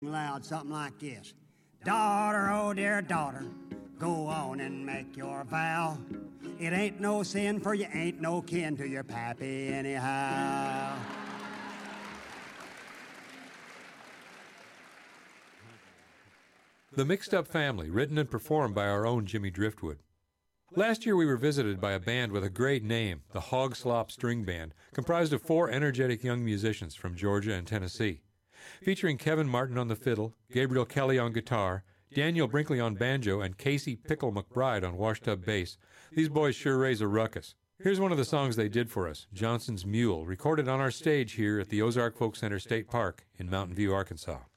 Loud, something like this. Daughter, oh dear daughter, go on and make your vow. It ain't no sin, for you ain't no kin to your pappy anyhow. The Mixed Up Family, written and performed by our own Jimmy Driftwood. Last year we were visited by a band with a great name, the Hog Slop String Band, comprised of 4 energetic young musicians from Georgia and Tennessee. Featuring Kevin Martin on the fiddle, Gabriel Kelly on guitar, Daniel Brinkley on banjo, and Casey Pickle McBride on washed-up bass. These boys sure raise a ruckus. Here's one of the songs they did for us, Johnson's Mule, recorded on our stage here at the Ozark Folk Center State Park in Mountain View, Arkansas.